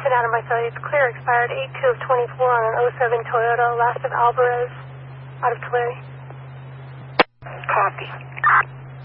10 out of my cellular. It's clear, expired 8/2 of 24 on an 07 Toyota, last of Alvarez, out of Tulare. Copy.